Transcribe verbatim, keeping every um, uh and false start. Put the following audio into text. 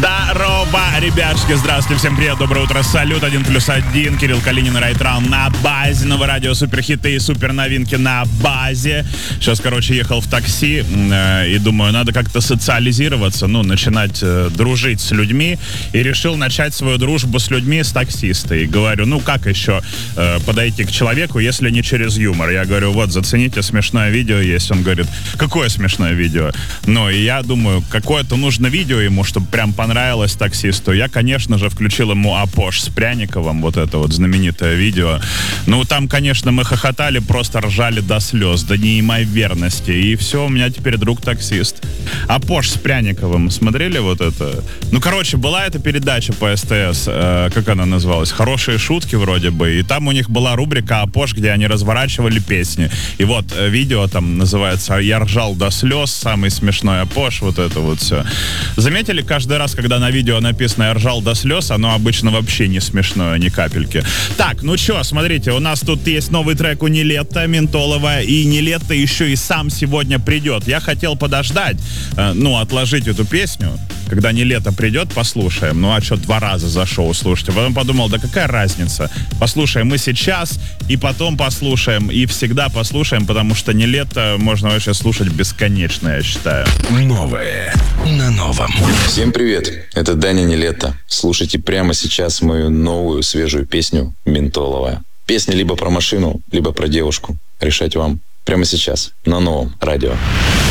Здорово, ребятушки, здравствуйте, всем привет, доброе утро, салют, один плюс один, Кирилл Калинин, Райтран на базе, новое радио, суперхиты и супер новинки на базе. Сейчас, короче, ехал в такси э, и думаю, надо как-то социализироваться, ну, начинать э, дружить с людьми, и решил начать свою дружбу с людьми с таксиста. И говорю, ну, как еще э, подойти к человеку, если не через юмор? Я говорю, вот, зацените, смешное видео есть. Он говорит, какое смешное видео? Ну, и я думаю, какое-то нужно видео ему, чтобы прям понравилось таксисту. Я, конечно же, включил ему «Апош» с Пряниковым, вот это вот знаменитое видео. Ну, там, конечно, мы хохотали, просто ржали до слез, до неимоверности. И все, у меня теперь друг-таксист. «Апош» с Пряниковым. Смотрели вот это? Ну, короче, была эта передача по СТС, э, как она называлась? «Хорошие шутки» вроде бы. И там у них была рубрика «Апош», где они разворачивали песни. И вот э, видео там называется «Я ржал до слез», самый смешной Апош, вот это вот все. Заметили, каждый раз, когда на видео написано «Я ржал до слез», оно обычно вообще не смешное, ни капельки. Так, ну что, смотрите, у нас тут есть новый трек у Нилетто, Ментолова, и Нилетто еще и сам сегодня придет. Я хотел подождать, э, ну, отложить эту песню, когда Нилетто придет, послушаем. Ну, а что, два раза за шоу слушайте? Потом подумал, да какая разница? Послушаем мы сейчас, и потом послушаем, и всегда послушаем, потому что Нилетто можно вообще слушать бесконечно, я считаю. Новое на новом. Всем привет, это Даня Нилетто. Слушайте прямо сейчас мою новую свежую песню «Ментолова». Песня либо про машину, либо про девушку. Решать вам. Прямо сейчас на новом радио.